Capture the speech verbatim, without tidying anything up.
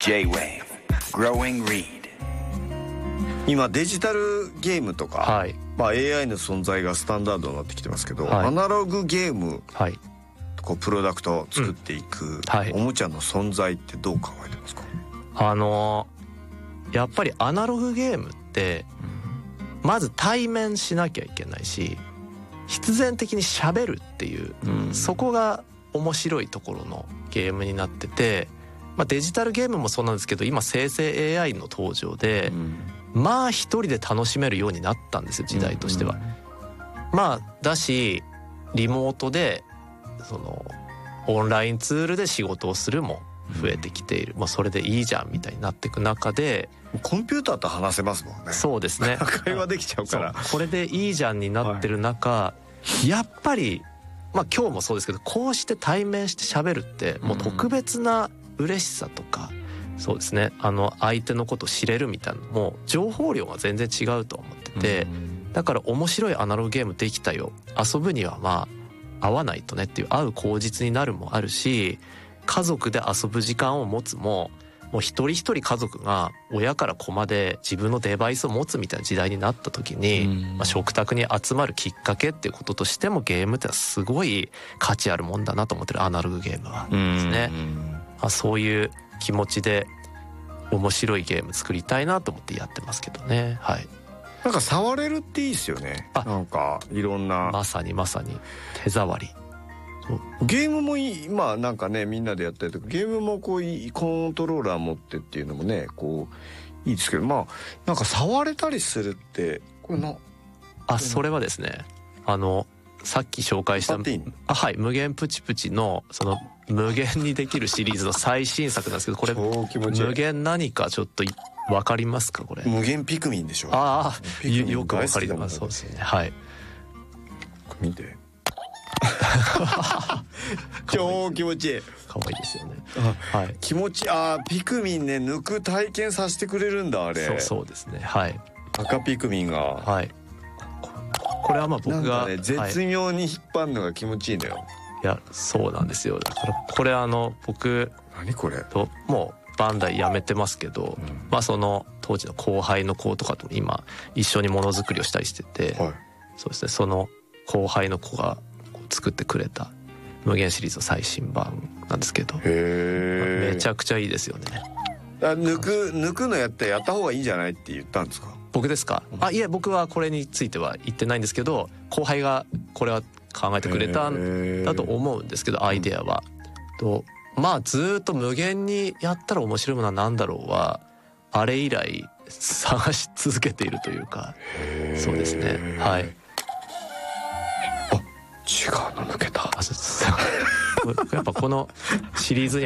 J-Wave Growing Reed。 今デジタルゲームとか、はい、まあ、エーアイ の存在がスタンダードになってきてますけど、はい、アナログゲーム、はい、こうプロダクトを作っていく、うん、はい、おもちゃの存在ってどう考えてますか？ あのー、やっぱりアナログゲームってまず対面しなきゃいけないし、必然的に喋るっていう、うん、そこが面白いところのゲームになってて、まあ、デジタルゲームもそうなんですけど、今生成 エーアイ の登場で、うん、まあ一人で楽しめるようになったんですよ、時代としては、うんうん、まあだしリモートでそのオンラインツールで仕事をするも増えてきている、まあ、それでいいじゃんみたいになっていく中で、 コンピューターと話せますもんね。 そうですね会話できちゃうから、 これでいいじゃんになってる中、はい、やっぱり、まあ、今日もそうですけど、こうして対面して喋るってもう特別な嬉しさとか、うん、そうですね、あの相手のことを知れるみたいなのも情報量が全然違うと思ってて、うん、だから面白いアナログゲームできたよ、遊ぶにはまあ合わないとねっていう、合う口実になるもあるし、家族で遊ぶ時間を持つももう一人一人家族が親から子まで自分のデバイスを持つみたいな時代になった時に、まあ、食卓に集まるきっかけっていうこととしてもゲームってのはすごい価値あるもんだなと思ってる、アナログゲームはですね。まあ、そういう気持ちで面白いゲーム作りたいなと思ってやってますけどね。はい。 なんか触れるっていいですよね。なんかいろんな、 まさにまさに手触り。 ゲームも今なんかね、みんなでやったりとか、ゲームもこうコントローラー持ってっていうのもね、こういいですけど、まあなんか触れたりするってこれなあ、それはですね、あのさっき紹介したあ、はい、無限プチプチのその無限にできるシリーズの最新作なんですけど、これ無限何かちょっとわかりますか？これ無限ピクミンでしょ。 ああ、よくわかります。そうですね。はい。 これ見て超気持ちいい。 可愛いですよね。 はい。気持ちいい。あ、ピクミンね、抜く体験させてくれるんだあれ。 そうそうですね。はい。 赤ピクミンが。 はい。これはまあ僕が、 なんかね、絶妙に引っ張るのが気持ちいいんだよ。 いや、そうなんですよ。だからこれあの僕何これともうバンダイ辞めてますけど、うん、まあその当時の後輩の子とかと今一緒にものづくりをしたりしてて、はい、そうですね。その後輩の子が作ってくれた無限シリーズの最新版なんですけど、へ、めちゃくちゃいいですよね。 あ、抜く抜くのやってやった方がいいんじゃないって言ったんですか？ 僕ですか？あ、いえ、僕はこれについては言ってないんですけど、後輩がこれは考えてくれたんだと思うんですけど、アイデアはと、まあずっと無限にやったら面白いものは何だろうはあれ以来探し続けているというか、そうですね。はい。 違うの抜けた。 やっぱこのシリーズに